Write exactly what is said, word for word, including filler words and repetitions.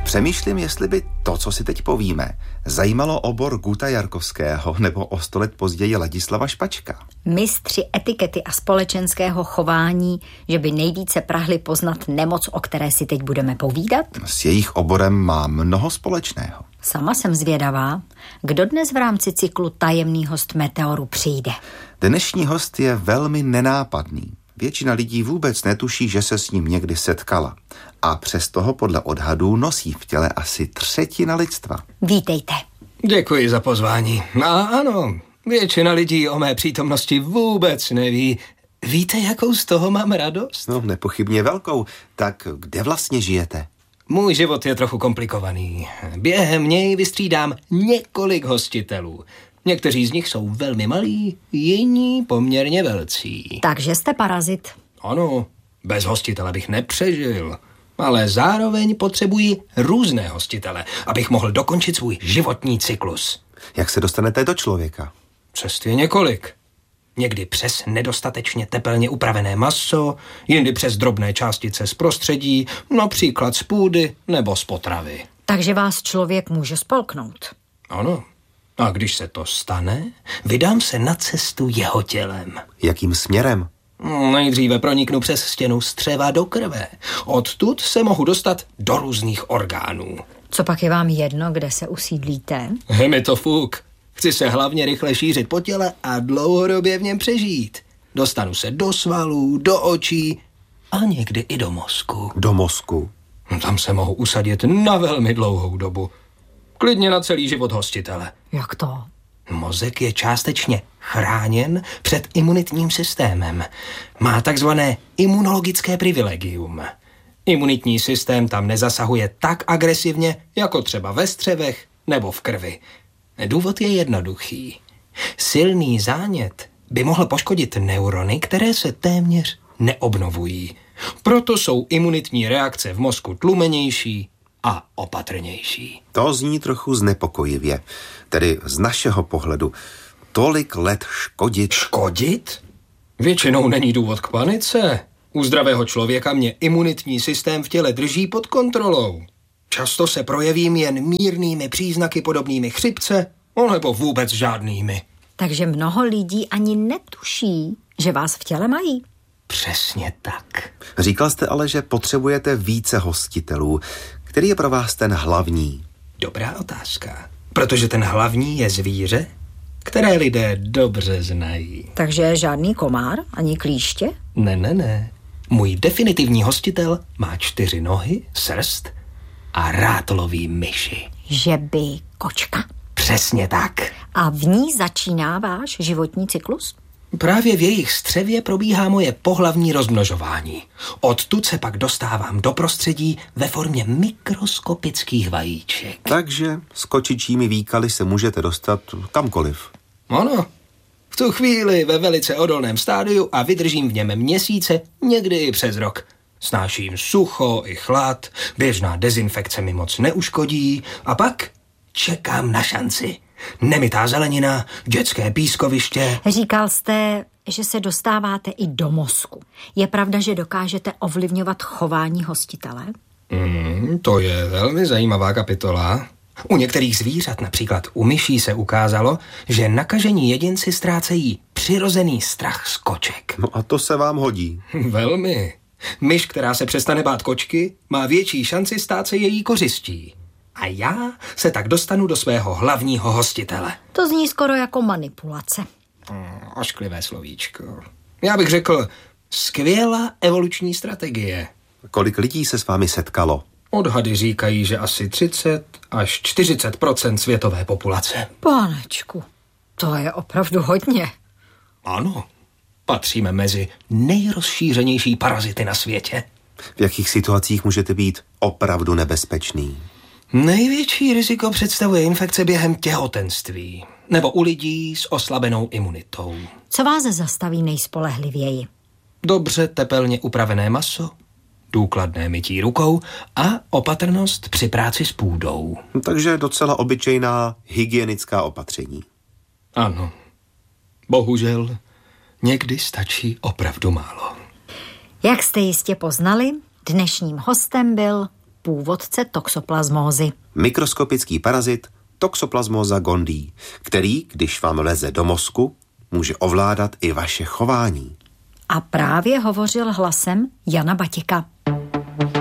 Přemýšlím, jestli by to, co si teď povíme, zajímalo obor Guta Jarkovského nebo o sto let později Ladislava Špačka. Mistři etikety a společenského chování, že by nejvíce prahli poznat nemoc, o které si teď budeme povídat? S jejich oborem má mnoho společného. Sama jsem zvědavá, kdo dnes v rámci cyklu Tajemný host Meteoru přijde. Dnešní host je velmi nenápadný. Většina lidí vůbec netuší, že se s ním někdy setkala. A přesto ho podle odhadů nosí v těle asi třetina lidstva. Vítejte. Děkuji za pozvání. A ano, většina lidí o mé přítomnosti vůbec neví. Víte, jakou z toho mám radost? No, nepochybně velkou. Tak kde vlastně žijete? Můj život je trochu komplikovaný. Během něj vystřídám několik hostitelů. Někteří z nich jsou velmi malí, jiní poměrně velcí. Takže jste parazit. Ano, bez hostitele bych nepřežil. Ale zároveň potřebuji různé hostitele, abych mohl dokončit svůj životní cyklus. Jak se dostanete do člověka? Cest je několik. Někdy přes nedostatečně tepelně upravené maso, jindy přes drobné částice z prostředí, například z půdy nebo z potravy. Takže vás člověk může spolknout. Ano. A když se to stane, vydám se na cestu jeho tělem. Jakým směrem? Nejdříve proniknu přes stěnu střeva do krve. Odtud se mohu dostat do různých orgánů. Co pak je vám jedno, kde se usídlíte? Je mi to fuk. Chci se hlavně rychle šířit po těle a dlouhodobě v něm přežít. Dostanu se do svalů, do očí a někdy i do mozku. Do mozku? Tam se mohu usadit na velmi dlouhou dobu. Klidně na celý život hostitele. Jak to? Mozek je částečně chráněn před imunitním systémem. Má takzvané imunologické privilegium. Imunitní systém tam nezasahuje tak agresivně, jako třeba ve střevech nebo v krvi. Důvod je jednoduchý. Silný zánět by mohl poškodit neurony, které se téměř neobnovují. Proto jsou imunitní reakce v mozku tlumenější a opatrnější. To zní trochu znepokojivě. Tedy z našeho pohledu tolik let škodit. Škodit? Většinou není důvod k panice. U zdravého člověka mě imunitní systém v těle drží pod kontrolou. Často se projevím jen mírnými příznaky podobnými chřipce, nebo vůbec žádnými. Takže mnoho lidí ani netuší, že vás v těle mají. Přesně tak. Říkal jste ale, že potřebujete více hostitelů. Který je pro vás ten hlavní? Dobrá otázka. Protože ten hlavní je zvíře, které lidé dobře znají. Takže žádný komár, ani klíště? Ne, ne, ne. Můj definitivní hostitel má čtyři nohy, srst a rád loví myši. Že by kočka? Přesně tak. A v ní začíná váš životní cyklus? Právě v jejich střevě probíhá moje pohlavní rozmnožování. Odtud se pak dostávám do prostředí ve formě mikroskopických vajíček. Takže s kočičími výkaly se můžete dostat kamkoliv. Ano. V tu chvíli ve velice odolném stádiu a vydržím v něm měsíce, někdy i přes rok. Snáším sucho i chlad, běžná dezinfekce mi moc neuškodí a pak čekám na šanci. Nemitá zelenina, dětské pískoviště. Říkal jste, že se dostáváte i do mozku. Je pravda, že dokážete ovlivňovat chování hostitele? Mm, to je velmi zajímavá kapitola. U některých zvířat, například u myší, se ukázalo, že nakažení jedinci ztrácejí přirozený strach z koček. No a to se vám hodí. Velmi. Myš, která se přestane bát kočky, má větší šanci stát se její kořistí. A já se tak dostanu do svého hlavního hostitele. To zní skoro jako manipulace. Hmm, ošklivé slovíčko. Já bych řekl, skvělá evoluční strategie. Kolik lidí se s vámi setkalo? Odhady říkají, že asi třicet až čtyřicet procent světové populace. Pánečku, to je opravdu hodně. Ano, patříme mezi nejrozšířenější parazity na světě. V jakých situacích můžete být opravdu nebezpečný? Největší riziko představuje infekce během těhotenství nebo u lidí s oslabenou imunitou. Co vás zastaví nejspolehlivěji? Dobře tepelně upravené maso, důkladné mytí rukou a opatrnost při práci s půdou. Takže docela obyčejná hygienická opatření. Ano. Bohužel, někdy stačí opravdu málo. Jak jste jistě poznali, dnešním hostem byl původce toxoplasmózy. Mikroskopický parazit Toxoplasmosa gondii, který, když vám leze do mozku, může ovládat i vaše chování. A právě hovořil hlasem Jana Batěka.